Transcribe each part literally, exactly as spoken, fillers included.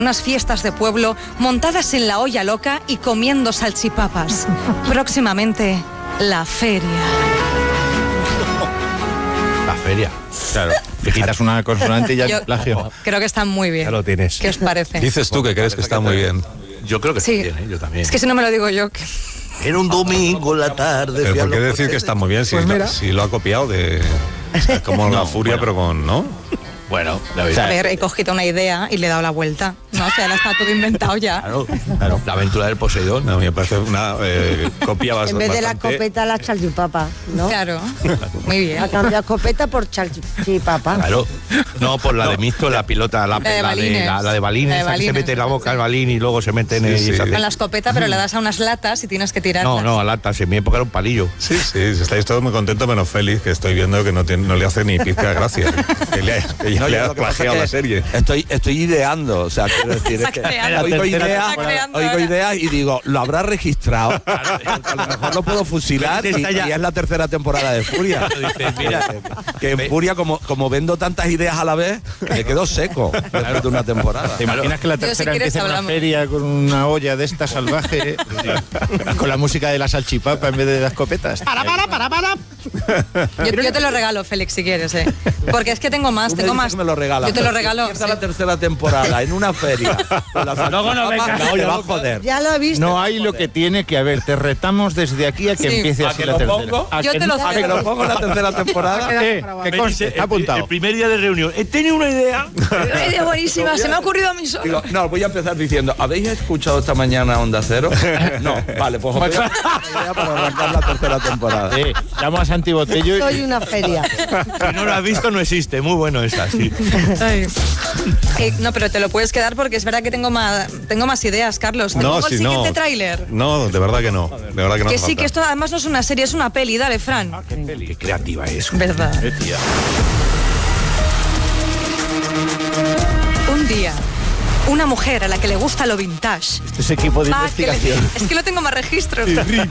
Unas fiestas de pueblo montadas en la olla loca y comiendo salchipapas. Próximamente, la feria. La feria. Claro, te quitas una consonante y ya Yo es plagio. Creo que están muy bien. Ya lo tienes. ¿Qué os parece? Dices tú que crees que está muy bien. Yo creo que Sí. está bien, ¿eh? Yo también. Es que si no me lo digo yo. Que... Era un domingo en la tarde. Pero fui a ¿por qué los decir que coches. está muy bien si, Pues lo, mira. si lo ha copiado de... O sea, como la furia, pero con... ¿no? Bueno, la A verdad. ver, he cogido una idea y le he dado la vuelta. No, o sea, la está todo inventado ya. Claro, claro. La aventura del Poseidón. No, me parece una eh, copia bas- En vez de la bastante... escopeta, la salchipapa, ¿no? Claro. Muy bien. Ha cambiado escopeta por salchipapa. Claro. No, por la de Misto, la pilota, la, La de la balines. la, la de balines, La de esa que se balines. mete en la boca el balín y luego se mete en Sí, el... sí. y se hace- Con la escopeta, pero le das a unas latas y tienes que tirarlas. No, no, a lata, en mi época era un palillo. Sí, sí, estáis todos muy contentos menos Félix, que estoy viendo que no, tiene, no le hace ni pizca de gracia. Que, le, que ya No, le yo ha lo que pasa plagiado es la que serie. Estoy, estoy ideando, o sea, quiero decir, es Está que creando. oigo Está ideas, creando oigo ahora. ideas y digo, lo habrá registrado. Porque a lo mejor lo puedo fusilar y, Está ya- y es la tercera temporada de Furia. Dices, mira, Que en Furia, como, como vendo tantas ideas a la vez, me quedo seco después de una temporada. ¿Te imaginas que la Yo, si tercera quieres, empieza en una hablamos. feria con una olla de esta salvaje, con la música de la salchipapa en vez de las escopetas? Para, para, para, para. Yo, yo te lo regalo, Félix, si quieres, ¿eh? Porque es que tengo más, Tú me tengo dices más. que me lo regalas. Yo te lo pero si regalo. empieza sí. la tercera temporada en una feria. Con la Luego no venga. salchipapa, te va a joder. Ya lo he visto. No hay lo que tiene que haber. Te retamos desde aquí a que Sí. empiece ¿A así que la lo tercera. pongo? ¿A Yo que te lo no? A que lo pongo en la tercera temporada. Eh, que conste, está apuntado. El primer día de reunión. He tenido una idea. Una idea buenísima, se me ha ocurrido a mí solo. Digo, no, voy a empezar diciendo, ¿habéis escuchado esta mañana Onda Cero? No, vale, pues os voy a idea para arrancar la tercera temporada. Eh, llamo a Santi Botello y... Soy una feria. Si no lo has visto, no existe. Muy bueno esta, sí. Ay. Eh, no, pero te lo puedes quedar porque es verdad que tengo más, tengo más ideas, Carlos. ¿Te No, pongo si el no. siguiente tráiler? No, de verdad que no. De verdad que no Que hace sí, falta. que esto además no es una serie, es una peli. Dale, Fran. Qué creativa es. Verdad. Un día, una mujer a la que le gusta lo vintage. Este es equipo de va a que le- investigación. es que no tengo más registros.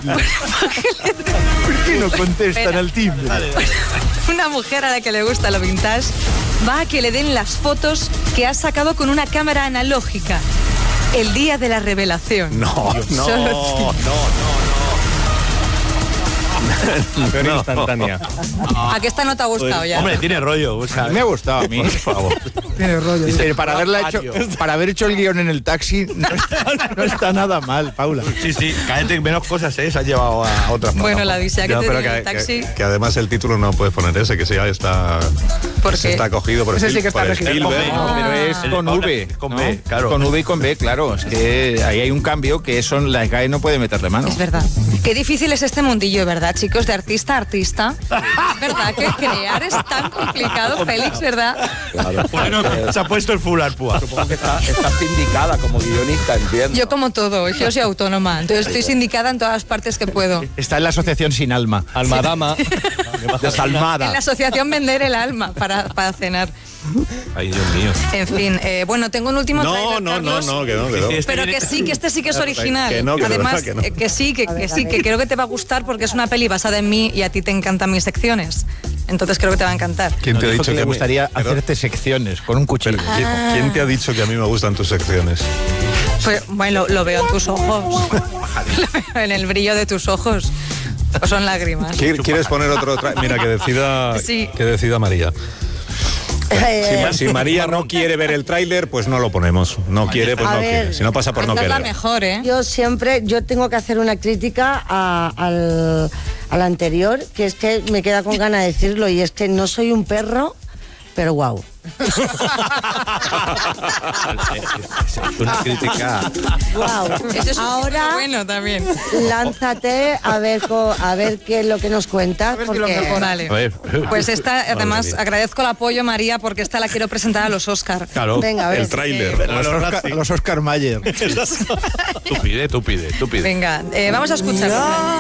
¿Por qué no contestan Espera. al timbre? Una mujer a la que le gusta lo vintage va a que le den las fotos que ha sacado con una cámara analógica. El día de la revelación. No, no, Solo- no, Peor instantánea. ¿A qué esta no te ha gustado ya? Hombre, tiene rollo. O sea, Me ha gustado a mí. Por favor. Tiene rollo. Eh, para, haberla hecho, para haber hecho el guión en el taxi, no está, no está nada mal, Paula. sí, sí. Cállate, menos cosas, ¿eh? Se has llevado a otras. Bueno, la dice que Ya, te pero diga que, el taxi. que- que además el título no puedes poner ese, que ya está, ¿Por se qué? está cogido por, Ese Spiel- sí que está por registrado. Spielberg. No, pero es El con Paula V. es con ¿no? B, claro. Con V y con B, claro. Es que ahí hay un cambio que son la S G A E no puede meterle mano. Es verdad. Qué difícil es este mundillo, ¿verdad, chicos? De artista a artista. Es verdad que crear es tan complicado, Félix, ¿verdad? Claro. Bueno, se ha puesto el full arpúa. Supongo que está, está sindicada como guionista, entiendo. Yo como todo, yo soy autónoma, entonces estoy sindicada en todas las partes que puedo. Está en la asociación Sin Alma. Almadama, desalmada. En la asociación Vender el Alma para, para cenar. Ay, Dios mío. En fin, eh, bueno, tengo un último No, tráiler, no, no, Carlos. no, que no, que no. Pero que sí, que este sí que es original. Que no, que de Además, verdad que no. eh, que sí, que, que sí, que creo que te va a gustar porque es una peli basada en mí y a ti te encantan mis secciones. Entonces creo que te va a encantar. ¿Quién te ha Dijo dicho que le a mí- gustaría pero- hacerte secciones con un cuchillo? pero ¿quién, quién te ha dicho que a mí me gustan tus secciones? Pues, bueno, lo veo en tus ojos. Lo veo en el brillo de tus ojos. O son lágrimas. ¿Qui- ¿Quieres poner otro tra- Mira, que decida, Sí. que decida María. Si, Eh, Ma- si María no quiere ver el tráiler, pues no lo ponemos. No quiere, pues A no ver, quiere. Si no pasa por no Esta es la querer. mejor, ¿eh? yo siempre, yo tengo que hacer una crítica a- al, al anterior, que es que me queda con ganas de decirlo, y es que no soy un perro, pero guau. Es una crítica. Guau. Eso es un Ahora poco bueno también. lánzate a ver, co- a ver qué es lo que nos cuentas, porque Vale. A ver. Pues esta, además, mía. agradezco el apoyo, María, porque esta la quiero presentar a los Oscar. Claro. venga, a ver. El tráiler. Los Oscar, los Oscar Mayer. Tú pide, tú pide, tú pide. Venga, eh, vamos a escucharlo.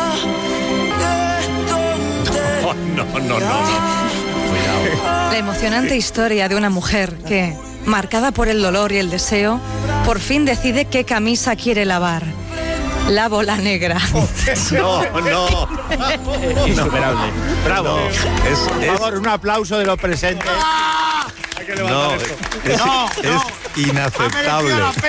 Oh, no, no, no, no. La emocionante historia de una mujer que, marcada por el dolor y el deseo, por fin decide qué camisa quiere lavar. La bola negra. No, no. Insuperable. Bravo. Es, Por es, favor, un aplauso de los presentes. no, es, es Inaceptable.